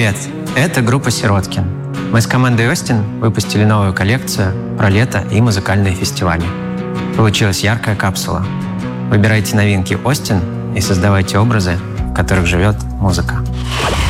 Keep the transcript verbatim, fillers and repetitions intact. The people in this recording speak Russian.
Привет, это группа «Сироткин». Мы с командой Остин выпустили новую коллекцию про лето и музыкальные фестивали. Получилась яркая капсула. Выбирайте новинки Остин и создавайте образы, в которых живет музыка.